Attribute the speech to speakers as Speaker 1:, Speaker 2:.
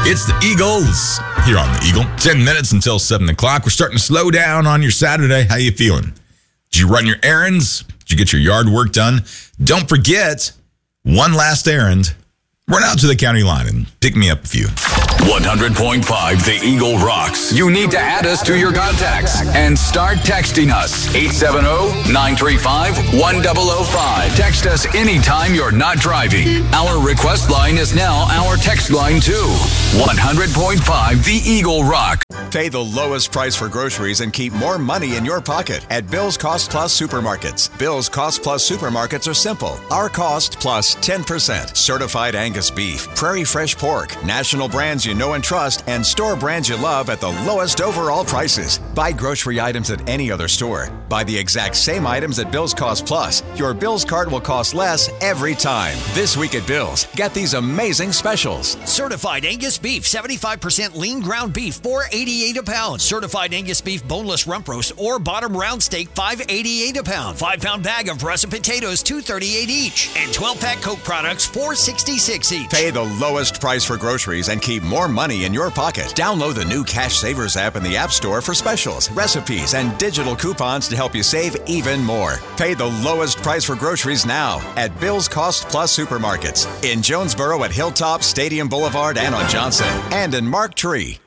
Speaker 1: It's the Eagles here on the Eagle. 10 minutes until 7 o'clock. We're starting to slow down on your Saturday. How you feeling? Did you run your errands? Did you get your yard work done? Don't forget, one last errand. Run out to the county line and pick me up a few.
Speaker 2: 100.5 The Eagle rocks. You need to add us to your contacts and start texting us. 870-935-1005. Text us anytime you're not driving. Our request line is now our text line too. 100.5 The Eagle rock.
Speaker 3: Pay the lowest price for groceries and keep more money in your pocket at Bill's Cost Plus Supermarkets. Bill's Cost Plus Supermarkets are simple. Our cost plus 10%. Certified Angus beef, Prairie Fresh pork, national brands you know and trust, and store brands you love at the lowest overall prices. Buy grocery items at any other store. Buy the exact same items at Bill's Cost Plus. Your Bill's cart will cost less every time. This week at Bill's, get these amazing specials.
Speaker 4: Certified Angus beef, 75% lean ground beef, $4.88 a pound. Certified Angus beef boneless rump roast or bottom round steak, $5.88 a pound. 5-pound bag of russet potatoes, $2.38 each. And 12-pack Coke products, $4.66 each.
Speaker 3: Pay the lowest price for groceries and keep more money in your pocket. Download the new Cash Savers app in the App Store for specials, recipes, and digital coupons to help you save even more. Pay the lowest price for groceries now at Bill's Cost Plus Supermarkets in Jonesboro at Hilltop, Stadium Boulevard, and on Johnson, and in Mark Tree.